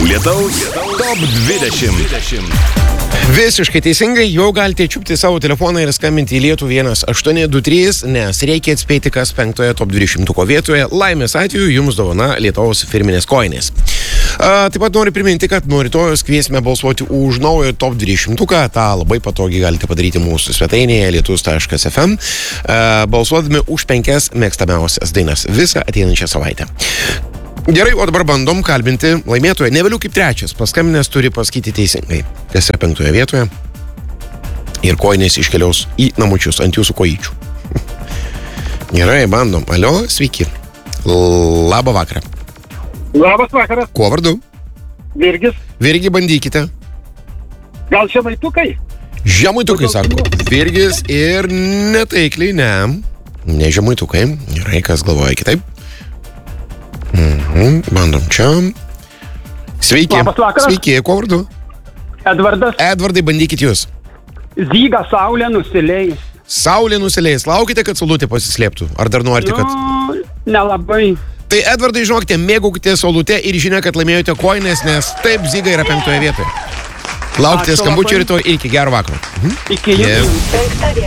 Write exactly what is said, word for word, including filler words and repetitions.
Lietaus top dvidešimt. Visiškai teisingai, jau galite čiupti savo telefoną ir skambinti į Lietų vienas aštuoni du trys, nes reikia atspėti, kas penktoje top dvidešimtuko vietoje. Laimės atveju jums dovana Lietuvos firminės kojinės. A, taip pat noriu priminti, kad nuo rytojus kviesime balsuoti už naują top dvidešimtuką. Ta labai patogiai galite padaryti mūsų svetainėje lietus taškas ef em, a, balsuodami už penkias mėgstamiausias dainas visą ateinančią savaitę. Gerai, o dabar bandom kalbinti laimėtoją. Ne vėliau kaip trečias. Paskambinęs turi pasakyti teisingai, kas yra penktoje vietoje. Ir kojinės iškeliaus į namučius ant jūsų kojyčių. Gerai, bandom. Alio, sveiki. Labą vakarą. Labas vakaras. Kuo vardu? Virgis. Virgi, bandykite. Gal žemaitukai? Žemaitukai, sako. Virgis ir netaikliai, ne. Ne žemaitukai. Gerai, kas galvoja kitaip? Mhm, bandom čia. Sveiki. Labas vakaras. Sveiki, kuo vardu? Edvardas. Edvardai, bandykit jūs. Zyga saulė nusileis. Saulė nusileis. Laukite, kad saulutė pasislėptų? Ar dar norite, kad... Nu, nelabai. Tai, Edvardai, žinokite, mėgaukite saulutę ir žinia, kad laimėjote kojinės, nes taip Zyga yra penktoje vietoje. Laukite Ačiū skambučio labai. rytoj ir iki gero vakaro. Mhm. Iki jūsų. Yeah.